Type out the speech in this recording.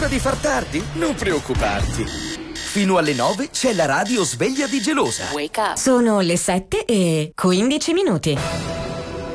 paura di far tardi? Non preoccuparti. Fino alle 9 c'è la radio sveglia di Gelosa. Sono le 7:15.